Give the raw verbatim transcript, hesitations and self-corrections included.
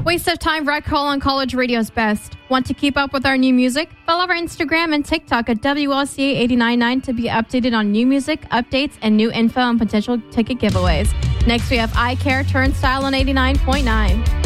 Waste of Time, Rec Roll on College Radio's best. Want to keep up with our new music? Follow our Instagram and TikTok at W L C A eight nine nine to be updated on new music, updates, and new info on potential ticket giveaways. Next, we have I Care Turnstile on eighty-nine point nine.